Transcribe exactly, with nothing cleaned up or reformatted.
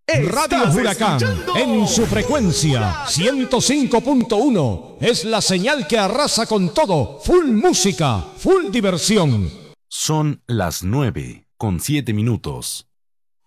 Radio Huracán, en su frecuencia ciento cinco punto uno, es la señal que arrasa con todo. Full música, full diversión. Son las nueve con siete minutos.